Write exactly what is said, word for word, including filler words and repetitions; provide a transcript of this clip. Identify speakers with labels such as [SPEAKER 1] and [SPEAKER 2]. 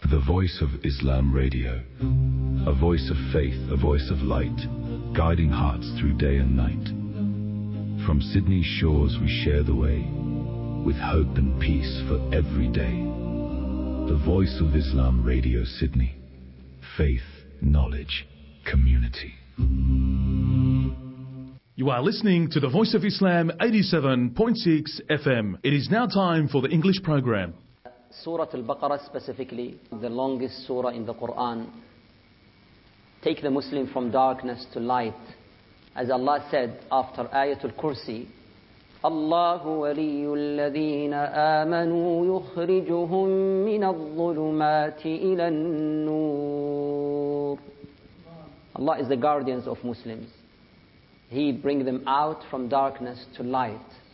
[SPEAKER 1] The Voice of Islam Radio. A voice of faith, a voice of light, guiding hearts through day and night. From Sydney's shores we share the way, with hope and peace for every day. The Voice of Islam Radio Sydney. Faith, knowledge, community.
[SPEAKER 2] You are listening to the Voice of Islam eighty-seven point six F M. It is now time for the English program.
[SPEAKER 3] Surah Al-Baqarah specifically, the longest surah in the Quran. Take the Muslim from darkness to light. As Allah said after Ayatul Kursi, Allahu waliyyu alladhina amanu yukhrijuhum min adh-dhulumati ila an-nur. Allah is the guardians of Muslims. He brings them out from darkness to light.